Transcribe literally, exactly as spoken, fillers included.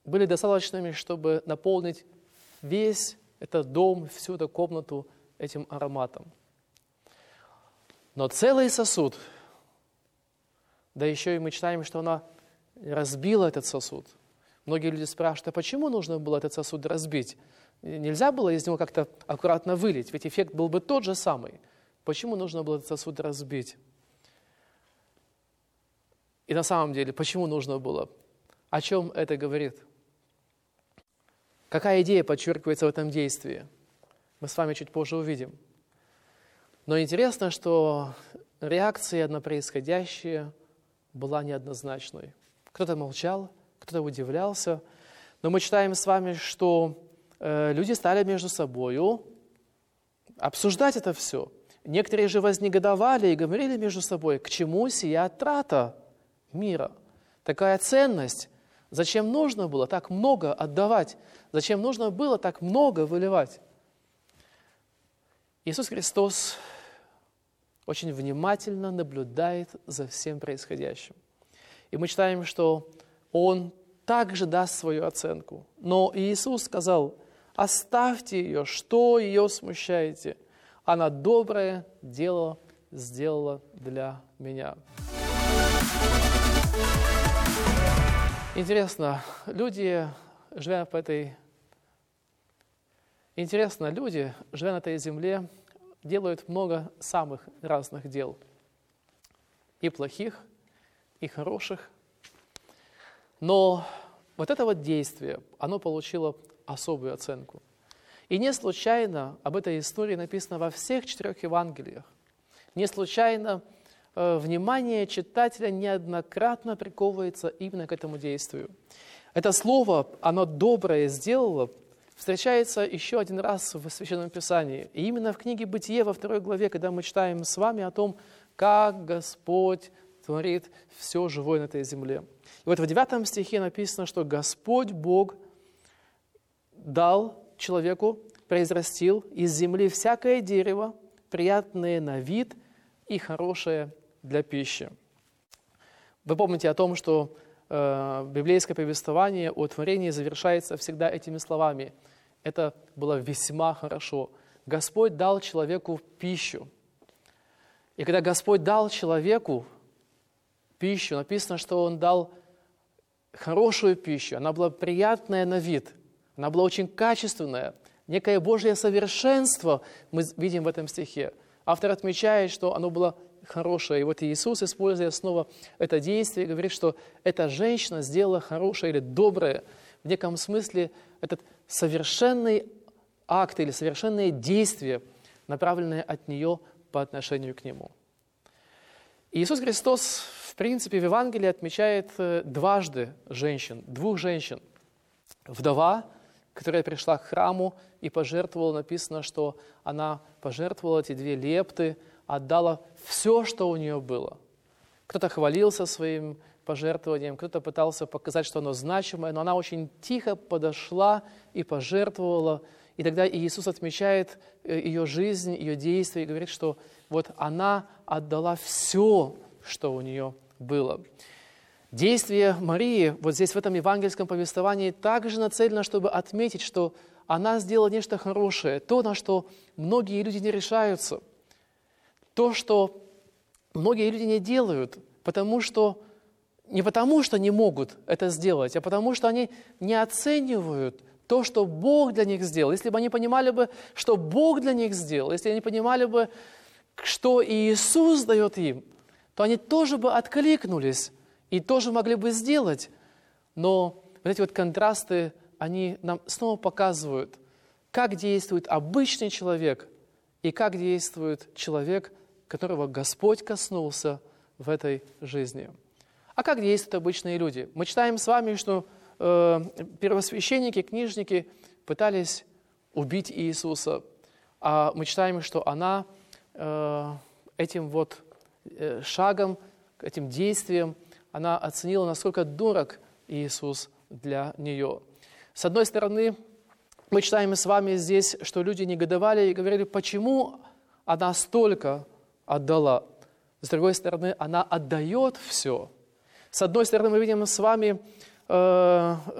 были достаточными, чтобы наполнить весь этот дом, всю эту комнату этим ароматом. Но целый сосуд, да еще и мы читаем, что она разбила этот сосуд. Многие люди спрашивают, а почему нужно было этот сосуд разбить? Нельзя было из него как-то аккуратно вылить, ведь эффект был бы тот же самый. Почему нужно было этот сосуд разбить? И на самом деле, почему нужно было? О чем это говорит? Какая идея подчеркивается в этом действии? Мы с вами чуть позже увидим. Но интересно, что реакция на происходящее была неоднозначной. Кто-то молчал, кто-то удивлялся. Но мы читаем с вами, что э, люди стали между собою обсуждать это все. Некоторые же вознегодовали и говорили между собой, к чему сия трата мира? Такая ценность. Зачем нужно было так много отдавать? Зачем нужно было так много выливать? Иисус Христос очень внимательно наблюдает за всем происходящим. И мы читаем, что Он также даст свою оценку. Но Иисус сказал, оставьте ее, что ее смущаете? Она доброе дело сделала для меня. Интересно, люди, живя по этой... Интересно, люди, живя на этой земле, делают много самых разных дел. И плохих, и хороших. Но вот это вот действие, оно получило особую оценку. И не случайно об этой истории написано во всех четырех Евангелиях. Не случайно э, внимание читателя неоднократно приковывается именно к этому действию. Это слово, оно доброе сделало, встречается еще один раз в Священном Писании. И именно в книге «Бытие» во второй главе, когда мы читаем с вами о том, как Господь творит все живое на этой земле. И вот в девятом стихе написано, что Господь Бог дал человеку, произрастил из земли всякое дерево, приятное на вид и хорошее для пищи. Вы помните о том, что э, библейское повествование о творении завершается всегда этими словами. Это было весьма хорошо. Господь дал человеку пищу. И когда Господь дал человеку пищу, написано, что Он дал хорошую пищу. Она была приятная на вид. Она была очень качественная. Некое Божье совершенство мы видим в этом стихе. Автор отмечает, что оно было хорошее. И вот Иисус, используя снова это действие, говорит, что эта женщина сделала хорошее или доброе. В неком смысле этот совершенный акт или совершенное действие, направленное от нее по отношению к Нему. И Иисус Христос, в принципе, в Евангелии отмечает дважды женщин, двух женщин. Вдова, которая пришла к храму и пожертвовала, написано, что она пожертвовала эти две лепты, отдала все, что у нее было. Кто-то хвалился своим пожертвованием, кто-то пытался показать, что оно значимое, но она очень тихо подошла и пожертвовала. И тогда Иисус отмечает ее жизнь, ее действия и говорит, что вот она отдала все, что у нее было. Действие Марии вот здесь в этом евангельском повествовании также нацелено, чтобы отметить, что она сделала нечто хорошее, то, на что многие люди не решаются, то, что многие люди не делают, потому что, не потому, что не могут это сделать, а потому, что они не оценивают то, что Бог для них сделал. Если бы они понимали бы, что Бог для них сделал, если они понимали бы, что Иисус дает им, то они тоже бы откликнулись и тоже могли бы сделать. Но вот эти вот контрасты, они нам снова показывают, как действует обычный человек и как действует человек, которого Господь коснулся в этой жизни. А как действуют обычные люди? Мы читаем с вами, что э, первосвященники, книжники пытались убить Иисуса. А мы читаем, что она э, этим вот э, шагом, этим действием, она оценила, насколько дорог Иисус для нее. С одной стороны, мы читаем с вами здесь, что люди негодовали и говорили, почему она столько отдала. С другой стороны, она отдает все. С одной стороны, мы видим с вами э,